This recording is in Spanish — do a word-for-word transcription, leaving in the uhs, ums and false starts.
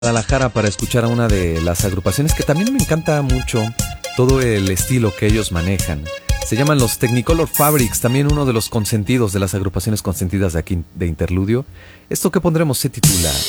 Guadalajara para escuchar a una de las agrupaciones que también me encanta mucho todo el estilo que ellos manejan. Se llaman los Technicolor Fabrics, también uno de los consentidos de las agrupaciones consentidas de aquí de Interludio. Esto que pondremos se titula